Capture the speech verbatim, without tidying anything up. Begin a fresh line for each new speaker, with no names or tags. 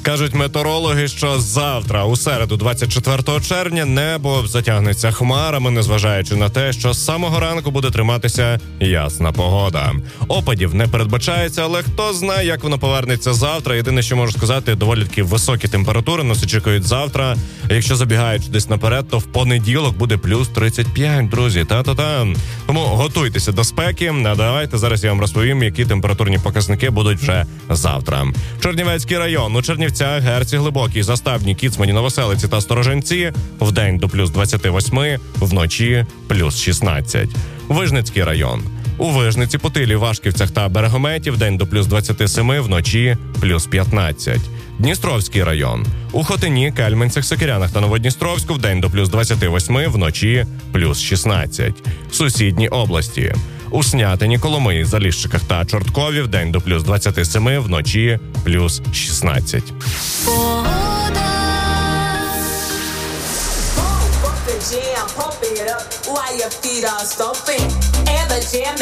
Кажуть метеорологи, що завтра, у середу, двадцять четвертого червня, небо затягнеться хмарами, незважаючи на те, що з самого ранку буде триматися ясна погода. Опадів не передбачається, але хто знає, як воно повернеться завтра. Єдине, що можу сказати, доволі таки високі температури нас очікують завтра. Якщо забігаючи десь наперед, то в понеділок буде плюс тридцять п'ять, друзі. Та-та-та. Тому готуйтеся до спеки. А давайте зараз я вам розповім, які температурні показники будуть вже завтра. Чернівецький район. У Чернівцях, Герці, Глибокій, Заставні, Кіцмані, Новоселиці та Сторожинці вдень до плюс двадцять вісім, вночі плюс шістнадцять. Вижницький район. У Вижниці, Путилі, Вашківцях та Берегометі вдень до плюс двадцять сім, вночі плюс п'ятнадцять. Дністровський район. У Хотині, Кельменцях, Сокирянах та Новодністровську вдень до плюс двадцять вісім, вночі плюс шістнадцять. Сусідні області. У Снятині, Коломиї, Заліщиках та Чорткові вдень до плюс двадцять сім, вночі плюс шістнадцять.
Jam, pump it up while your feet are stomping, and the jam